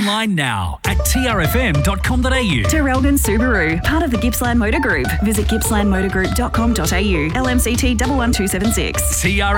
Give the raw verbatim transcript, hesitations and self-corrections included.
online now at t r f m dot com dot a u. Terrelgan Subaru, part of the Gippsland Motor Group. Visit gippsland motor group dot com dot a u. L M C T one one two seven six. T R